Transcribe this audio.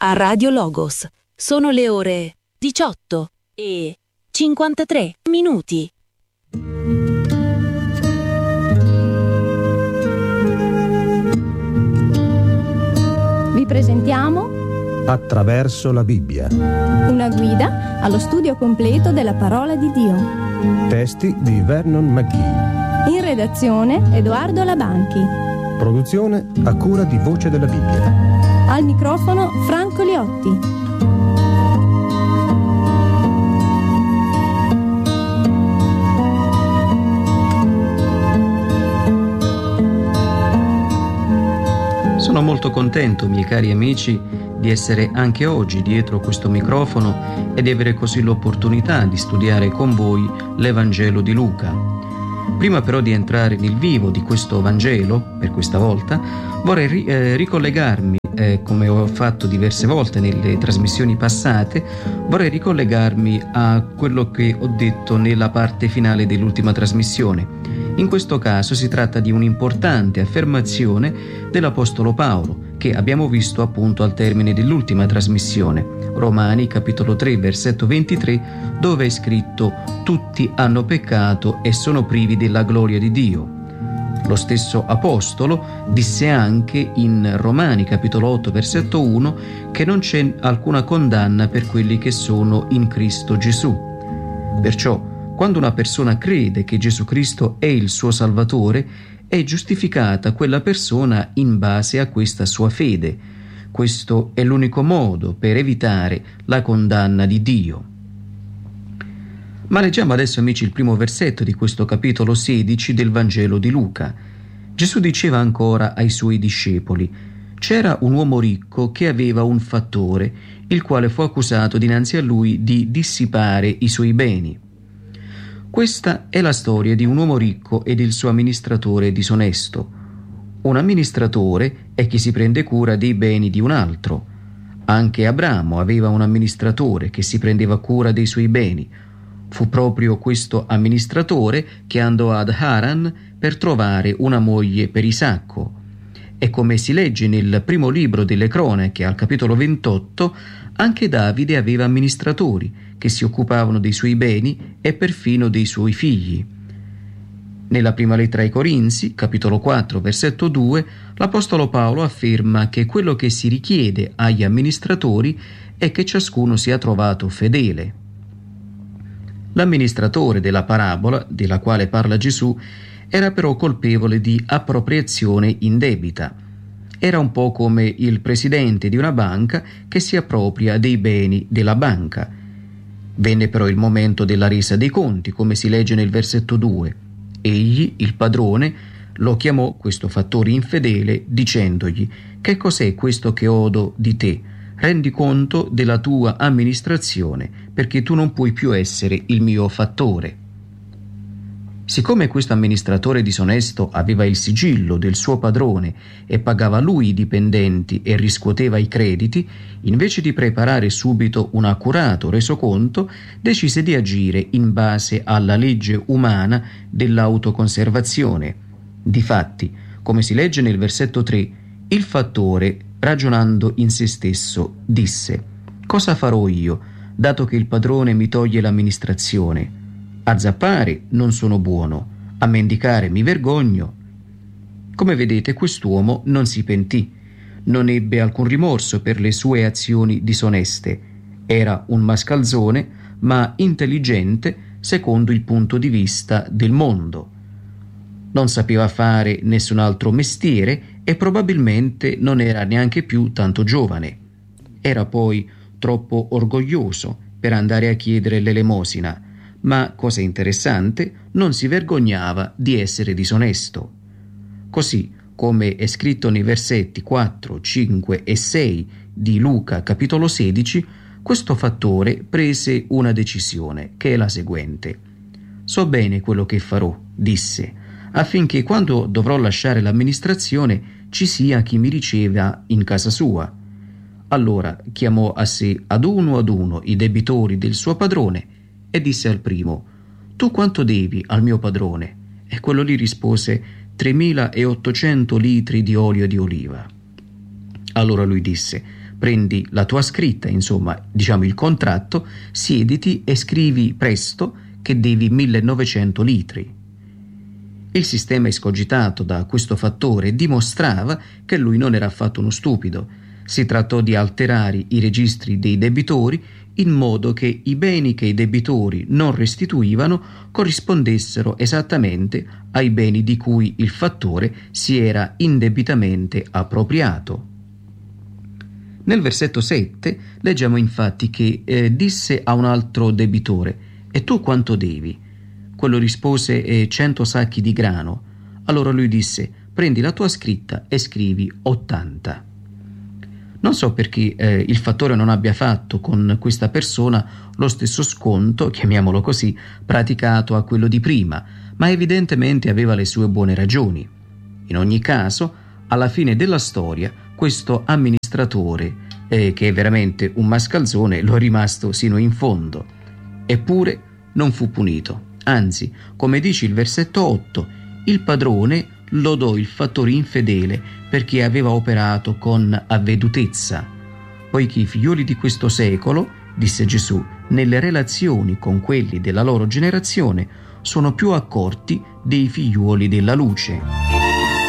a Radio Logos. Sono le ore 18:53. Vi presentiamo Attraverso la Bibbia, una guida allo studio completo della parola di Dio. testi di Vernon McGee. In redazione Edoardo Labanchi. Produzione a cura di Voce della Bibbia. Al microfono Franco Liotti. Sono molto contento, miei cari amici, di essere anche oggi dietro questo microfono e di avere così l'opportunità di studiare con voi l'Evangelo di Luca. Prima però di entrare nel vivo di questo Vangelo, per questa volta, vorrei ricollegarmi, come ho fatto diverse volte nelle trasmissioni passate, vorrei ricollegarmi a quello che ho detto nella parte finale dell'ultima trasmissione. In questo caso si tratta di un'importante affermazione dell'Apostolo Paolo, che abbiamo visto appunto al termine dell'ultima trasmissione, Romani capitolo 3 versetto 23, dove è scritto: tutti hanno peccato e sono privi della gloria di Dio. Lo stesso Apostolo disse anche in Romani capitolo 8 versetto 1 che non c'è alcuna condanna per quelli che sono in Cristo Gesù. Perciò, quando una persona crede che Gesù Cristo è il suo Salvatore, è giustificata quella persona in base a questa sua fede. Questo è l'unico modo per evitare la condanna di Dio. Ma leggiamo adesso, amici, il primo versetto di questo capitolo 16 del Vangelo di Luca. Gesù diceva ancora ai suoi discepoli: «C'era un uomo ricco che aveva un fattore, il quale fu accusato dinanzi a lui di dissipare i suoi beni». Questa è la storia di un uomo ricco e del suo amministratore disonesto. Un amministratore è chi si prende cura dei beni di un altro. Anche Abramo aveva un amministratore che si prendeva cura dei suoi beni. Fu proprio questo amministratore che andò ad Haran per trovare una moglie per Isacco. E come si legge nel primo libro delle Cronache, al capitolo 28, anche Davide aveva amministratori che si occupavano dei suoi beni e perfino dei suoi figli. Nella prima lettera ai Corinzi, capitolo 4, versetto 2, l'Apostolo Paolo afferma che quello che si richiede agli amministratori è che ciascuno sia trovato fedele. L'amministratore della parabola, della quale parla Gesù, era però colpevole di appropriazione indebita. Era un po' come il presidente di una banca che si appropria dei beni della banca. Venne però il momento della resa dei conti, come si legge nel versetto 2. Egli, il padrone, lo chiamò, questo fattore infedele, dicendogli: «Che cos'è questo che odo di te? Rendi conto della tua amministrazione, perché tu non puoi più essere il mio fattore». Siccome questo amministratore disonesto aveva il sigillo del suo padrone e pagava lui i dipendenti e riscuoteva i crediti, invece di preparare subito un accurato resoconto, decise di agire in base alla legge umana dell'autoconservazione. Difatti, come si legge nel versetto 3, il fattore, ragionando in se stesso, disse: «Cosa farò io, dato che il padrone mi toglie l'amministrazione? A zappare non sono buono, a mendicare mi vergogno». Come vedete, quest'uomo non si pentì, non ebbe alcun rimorso per le sue azioni disoneste. Era un mascalzone, ma intelligente secondo il punto di vista del mondo. Non sapeva fare nessun altro mestiere e probabilmente non era neanche più tanto giovane. Era poi troppo orgoglioso per andare a chiedere l'elemosina, ma, cosa interessante, non si vergognava di essere disonesto. Così, come è scritto nei versetti 4, 5 e 6 di Luca capitolo 16, questo fattore prese una decisione, che è la seguente: «So bene quello che farò», disse, «affinché quando dovrò lasciare l'amministrazione ci sia chi mi riceva in casa sua». Allora chiamò a sé ad uno i debitori del suo padrone e disse al primo: «Tu quanto devi al mio padrone?» E quello lì rispose: 3.800 litri di olio di oliva. Allora lui disse: prendi la tua scritta, insomma, diciamo il contratto, siediti e scrivi presto che devi 1900 litri. Il sistema escogitato da questo fattore dimostrava che lui non era affatto uno stupido. Si trattò di alterare i registri dei debitori in modo che i beni che i debitori non restituivano corrispondessero esattamente ai beni di cui il fattore si era indebitamente appropriato. Nel versetto 7 leggiamo infatti che disse a un altro debitore: «E tu quanto devi?» Quello rispose 100 sacchi di grano. Allora lui disse: «Prendi la tua scritta e scrivi 80». Non so perché il fattore non abbia fatto con questa persona lo stesso sconto, chiamiamolo così, praticato a quello di prima, ma evidentemente aveva le sue buone ragioni. In ogni caso, alla fine della storia, questo amministratore, che è veramente un mascalzone, lo è rimasto sino in fondo. Eppure non fu punito. Anzi, come dice il versetto 8, il padrone lodò il fattore infedele perché aveva operato con avvedutezza, poiché i figlioli di questo secolo, disse Gesù, nelle relazioni con quelli della loro generazione sono più accorti dei figliuoli della luce.